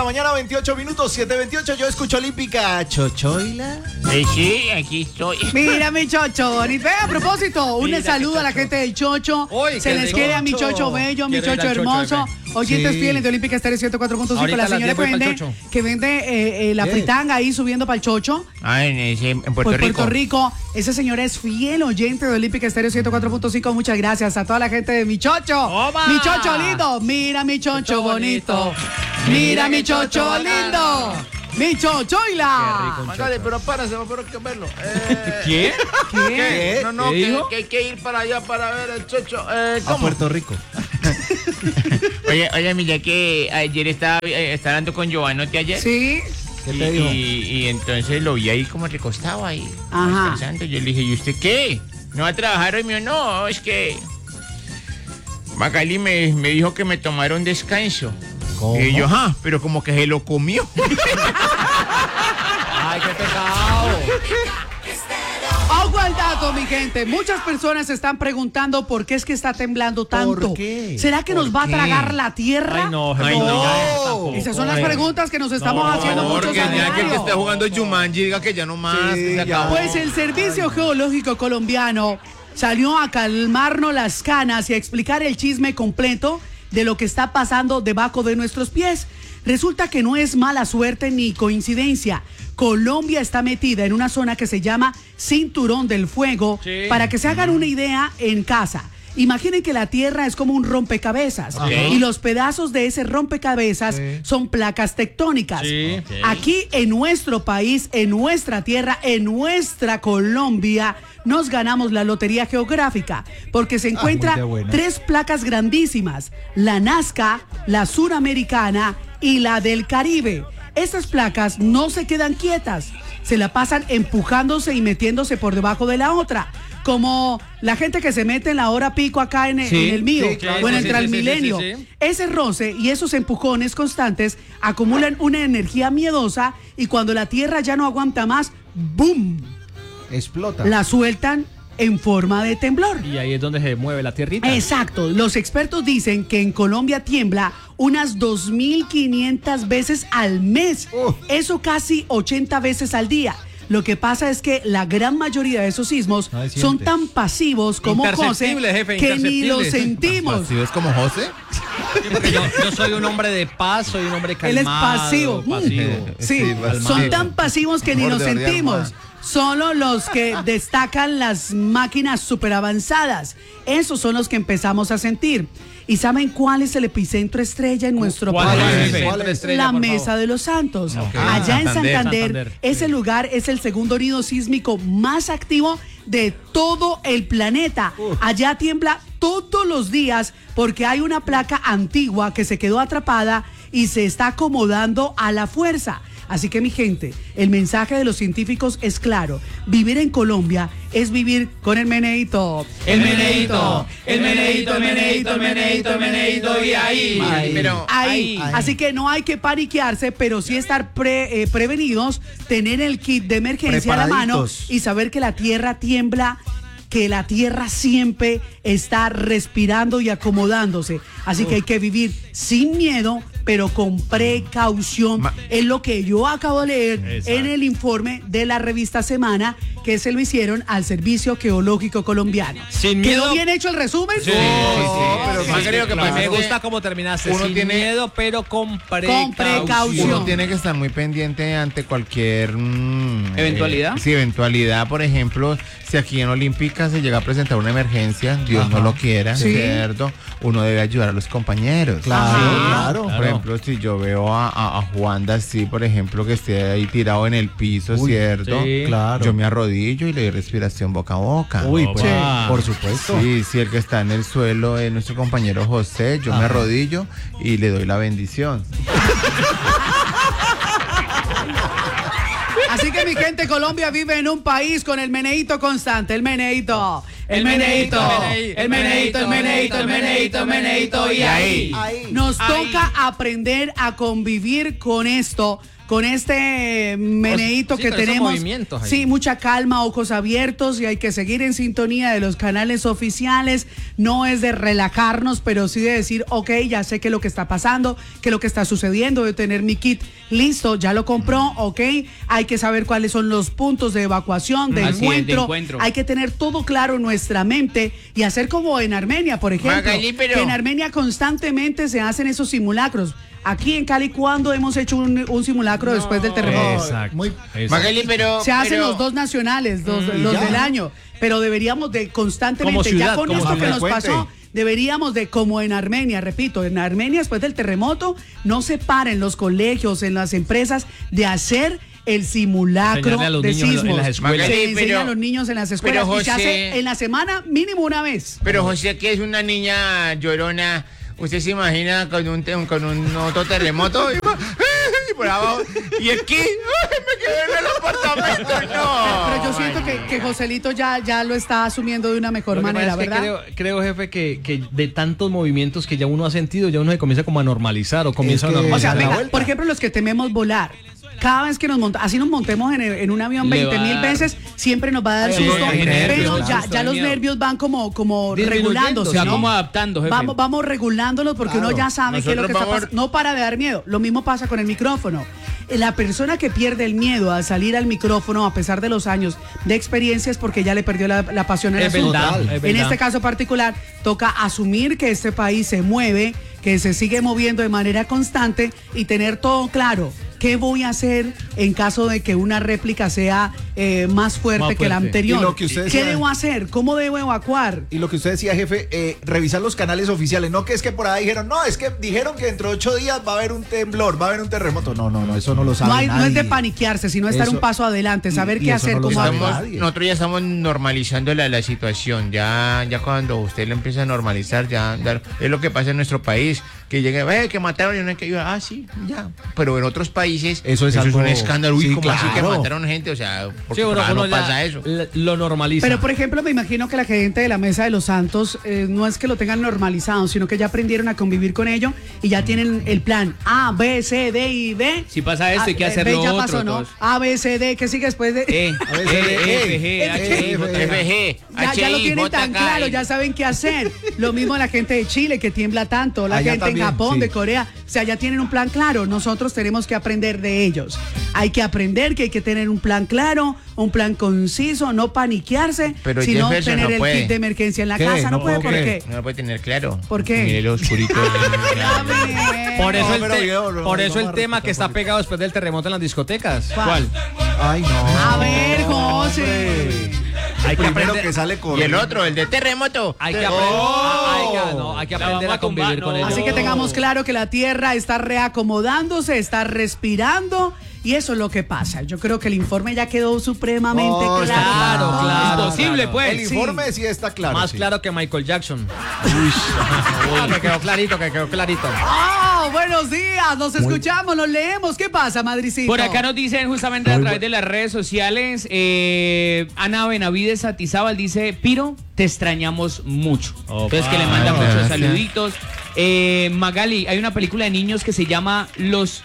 mañana, 28 minutos, 7:28. Yo escucho Olímpica. ¿Chochoila? Sí, aquí estoy. Mira, mi chocho bonito. A propósito, un saludo a la gente del Chocho. Uy, se les quiere a mi chocho bello, mi chocho hermoso. Oyentes fieles de Olímpica Estéreo 104.5. La señora que vende la fritanga ahí subiendo para el Chocho. Ah, en Puerto Rico. Puerto Rico. Esa señora es fiel oyente de Olímpica Estéreo 104.5. Muchas gracias a toda la gente de mi chocho. ¡Oma! Mi chocho lindo. Mira mi chocho bonito. Mira mi chocho lindo. Mi chochoila. Mándale, pero párase, pero hay que verlo. ¿Qué? ¿Qué? No, ¿Qué dijo? que hay que ir para allá para ver el chocho. A ¿Cómo? Puerto Rico. Oye, mira que ayer estaba hablando con Giovanotti ayer. Sí. ¿Qué te dijo? Y entonces lo vi ahí como recostado ahí. Ajá. Descansando. Yo le dije, ¿y usted qué? ¿No va a trabajar hoy? Mío, no, es que Magali me dijo que me tomara un descanso. ¿Cómo? Y yo, pero como que se lo comió. Ay, qué pecado. Ojo al dato, mi gente. Muchas personas se están preguntando por qué es que está temblando tanto. ¿Por qué? ¿Será que nos va a qué? tragar la tierra? Ay, no. Esas son las preguntas que nos estamos haciendo muchos Porque ya que el que diario. está jugando Jumanji diga que ya no más. Sí, que se ya. acabó. Pues el Servicio Geológico Colombiano salió a calmarnos las canas y a explicar el chisme completo de lo que está pasando debajo de nuestros pies. Resulta que no es mala suerte ni coincidencia. Colombia está metida en una zona que se llama Cinturón del Fuego. Sí. Para que se hagan una idea en casa. Imaginen que la Tierra es como un rompecabezas y los pedazos de ese rompecabezas son placas tectónicas. Sí. Aquí en nuestro país, en nuestra tierra, en nuestra Colombia, nos ganamos la lotería geográfica porque se encuentran muy de buena. 3 placas grandísimas, la Nazca, la Suramericana y la del Caribe. Estas placas no se quedan quietas, se la pasan empujándose y metiéndose por debajo de la otra. Como la gente que se mete en la hora pico acá en el mío claro, o en el sí, Transmilenio. sí. Ese roce y esos empujones constantes acumulan una energía miedosa y cuando la tierra ya no aguanta más, ¡boom!, Explota. la sueltan en forma de temblor. Y ahí es donde se mueve la tierrita. Exacto. Los expertos dicen que en Colombia tiembla unas 2.500 veces al mes. Eso casi 80 veces al día. Lo que pasa es que la gran mayoría de esos sismos No se son siente. tan pasivos como José Imperceptible, jefe, que ni imperceptible. los sentimos. ¿Sí ves como José? Porque yo soy un hombre de paz, soy un hombre calmado. Él es pasivo. Sí, calmado. son tan pasivos que ni nos Borde de sentimos. almohada. Solo los que destacan las máquinas súper avanzadas. Esos son los que empezamos a sentir. ¿Y saben cuál es el epicentro estrella en nuestro ¿Cuál país? es, jefe? ¿Cuál es? Estrella, La por Mesa favor. de los Santos. Ok. Allá en Santander. Santander, ese lugar es el segundo nido sísmico más activo de todo el planeta. Allá tiembla todos los días porque hay una placa antigua que se quedó atrapada y se está acomodando a la fuerza. Así que, mi gente, el mensaje de los científicos es claro. Vivir en Colombia es vivir con el meneíto. El meneíto, el meneíto, el meneíto, el meneíto, el meneíto, y ahí. Pero Ahí. Así que no hay que paniquearse, pero sí estar prevenidos, tener el kit de emergencia a la mano Preparaditos. y saber que la tierra tiembla, que la tierra siempre está respirando y acomodándose. Así que hay que vivir sin miedo, pero con precaución. Es lo que yo acabo de leer en el informe de la revista Semana, que se lo hicieron al Servicio Geológico Colombiano. Sin ¿Quedó miedo. bien hecho el resumen? Sí, pero sí, más creo que me pasa gusta que cómo terminaste. uno Sin tiene- miedo, pero con precaución. precaución. Uno tiene que estar muy pendiente ante cualquier ¿Eventualidad? Sí, eventualidad. Por ejemplo, si aquí en Olímpica se llega a presentar una emergencia, Dios no lo quiera, Sí. ¿cierto? Uno debe ayudar a los compañeros. Claro, Ajá. claro. Por ejemplo, si yo veo a Juanda así, por ejemplo, que esté ahí tirado en el piso, Uy, ¿cierto? sí. Claro. Yo me arrodillo y le doy respiración boca a boca. Uy, pues, Sí. por supuesto. Sí, si el que está en el suelo es nuestro compañero José, yo me arrodillo y le doy la bendición. Así que mi gente, Colombia vive en un país con el meneíto constante, el meneíto, el meneíto, el meneíto, el meneíto, el meneíto, el meneíto, y ahí Ahí. nos toca aprender a convivir con esto, con este meneíto Sí, que con esos tenemos. movimientos ahí. Sí, mucha calma, ojos abiertos, y hay que seguir en sintonía de los canales oficiales. No es de relajarnos, pero sí de decir, ok, ya sé que lo que está pasando, que lo que está sucediendo, de tener mi kit listo, ya lo compró, ok. Hay que saber cuáles son los puntos de evacuación, de Así es, de encuentro. encuentro. Hay que tener todo claro en nuestra mente y hacer como en Armenia, por ejemplo. Magali, pero- Que en Armenia constantemente se hacen esos simulacros. Aquí en Cali, ¿cuándo hemos hecho un simulacro después del terremoto? Exacto. Muy- exacto. Magali, pero... Se hacen pero- los dos nacionales, los ya. del año, pero deberíamos de constantemente, Como ciudad, ya con como esto que ciudad. nos pasó, deberíamos de, como en Armenia, repito, en Armenia después del terremoto, no se paren los colegios, en las empresas, de hacer el simulacro Enseñarle a los de niños en sismos. las escuelas. Se Magali, enseña pero- a los niños en las escuelas pero, y se hace José- en la semana mínimo una vez. Pero José, que es una niña llorona, ¿usted se imagina con un otro terremoto? Y por abajo, y aquí, ¡ay, me quedé en el apartamento! No. Pero yo siento que Joselito ya lo está asumiendo de una mejor Lo que manera, pasa es que ¿verdad? creo, jefe, que de tantos movimientos que ya uno ha sentido, ya uno se comienza como a normalizar o comienza Es a que- O sea, normalizar. la venga, vuelta. por ejemplo, los que tememos volar. Cada vez que así nos montemos en un avión Le va 20.000 a dar- veces, siempre nos va a dar Sí, susto, hay nervios, pero claro, ya los miedo. nervios van como Disminuyendo, regulándose, Se va ¿no? como adaptando, jefe. Vamos regulándolos porque Claro. uno ya sabe qué es lo que Nosotros está vamos- pasando. No para de dar miedo. Lo mismo pasa con el micrófono. La persona que pierde el miedo a salir al micrófono a pesar de los años de experiencia es porque ya le perdió la pasión al Es asunto. verdad, es En verdad. este caso particular, toca asumir que este país se mueve, que se sigue moviendo de manera constante y tener todo claro. ¿Qué voy a hacer en caso de que una réplica sea más fuerte Más que la fuerte. anterior? Y lo que usted ¿Qué decía- debo hacer? ¿Cómo debo evacuar? Y lo que usted decía, jefe, revisar los canales oficiales. No que es que por ahí dijeron, no, es que dijeron que dentro de 8 días va a haber un temblor, va a haber un terremoto. No, eso no lo sabe No es de nadie. paniquearse, sino estar Eso- un paso adelante, saber y qué eso hacer, no lo cómo sabe actuar. nadie. Nosotros ya estamos normalizando la situación. Ya cuando usted le empieza a normalizar, ya es lo que pasa en nuestro país. Que llega, que mataron y no hay que ayudar. Ah, sí, ya. Pero en otros países, Eso es algo- un escándalo. Uy, sí, ¿cómo así que claro. mataron gente? O sea, porque Sí, por acá uno no ya pasa eso. lo normaliza. Pero, por ejemplo, me imagino que la gente de la Mesa de los Santos no es que lo tengan normalizado, sino que ya aprendieron a convivir con ello y ya tienen el plan A, B, C, D y B. Si pasa esto, hay que hacer B lo ya otro, pasó, ¿no? entonces. A, B, C, D, ¿qué sigue después de...? A ver, F, G, H, I, J, K. FG, Ya lo HI, tienen tan JK. claro, ya saben qué hacer. Lo mismo la gente de Chile, que tiembla tanto, la Allá gente también, en Japón, sí. de Corea. O sea, ya tienen un plan claro. Nosotros tenemos que aprender de ellos. Hay que aprender que hay que tener un plan claro, un plan conciso, no paniquearse, Pero sino Jefferson tener no el puede. kit de emergencia en la ¿Qué? casa. No No puede, puedo ¿por creer. qué? No lo puede tener claro. ¿Por qué? Mire lo oscurito. A ver. Por eso, No, el, pero Diego, no, por eso no el va a tema respetar que está un poquito. pegado después del terremoto en las discotecas. ¿Cuál? Ay, no. A ver, José. Hay que Primero aprender, que sale Y el corriendo. otro, el de terremoto. hay que, hay que La aprender vamos a a convivir tumbar, con no. ellos. Así que tengamos claro que la Tierra está reacomodándose, está respirando. Y eso es lo que pasa. Yo creo que el informe ya quedó supremamente Oh, está claro. claro, claro. Imposible, pues. El informe sí está claro. Más sí. claro que Michael Jackson. Me quedó clarito, que quedó clarito. ¡Ah! Buenos días, nos escuchamos, nos leemos. ¿Qué pasa, Madricito? Por acá nos dicen justamente a través de las redes sociales, Ana Benavides Atizábal dice, Piro, te extrañamos mucho. Entonces que le manda muchos gracias. saluditos. Magali, hay una película de niños que se llama Los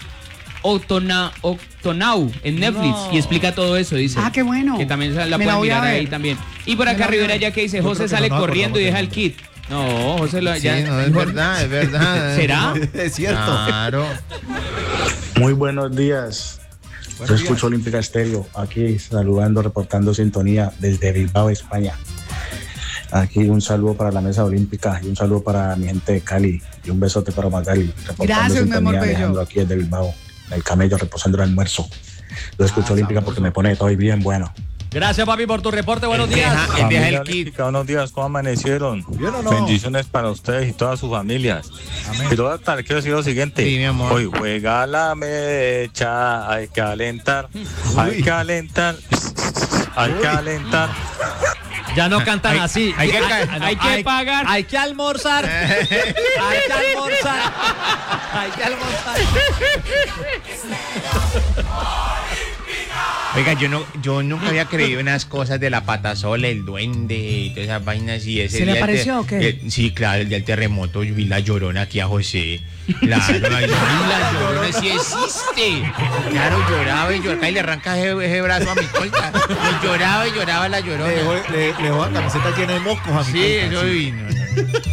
Octonau en Netflix y explica todo eso, dice. Ah, qué bueno. Que también la Me la pueden voy a mirar ver. ahí también. Y por Me acá la voy a Rivera ver. ya que dice, Yo José creo que sale no, corriendo y no, deja no. el kit. No, José lo Sí, ya. no, es verdad, es verdad. ¿Será? Es cierto. Claro. Muy buenos días. Yo escucho Olímpica Estéreo, aquí saludando, reportando sintonía desde Bilbao, España. Aquí un saludo para la mesa olímpica y un saludo para mi gente de Cali y un besote para Magali, reportando Gracias, mi amor sintonía, bello. Alejandro aquí desde Bilbao, en el camello reposando el almuerzo. Yo escucho Olímpica porque me pone todo bien bueno. Gracias, papi, por tu reporte. Buenos días. Él deja Familia el kit. Olímpica, buenos días, ¿cómo amanecieron? ¿Bien o no? Bendiciones para ustedes y todas sus familias. Pero quiero decir lo siguiente. Sí, mi amor. Hoy juega la mecha, hay que alentar, hay que alentar, hay que alentar. Ya no cantan así. hay que- hay que pagar. Hay que almorzar. Hay que almorzar. Hay que almorzar. Oiga, yo nunca había creído en las cosas de la patasola, el duende y todas esas vainas. Y ese ¿Se le día apareció o qué? sí, claro, el día del terremoto yo vi la Llorona aquí a José. Claro, la Llorona sí existe. Claro, lloraba y lloraba y le arranca ese brazo a mi colta. Lloraba y lloraba la Llorona. Le dejó la camiseta llena de moscos a mi Sí, colta, eso sí. vino.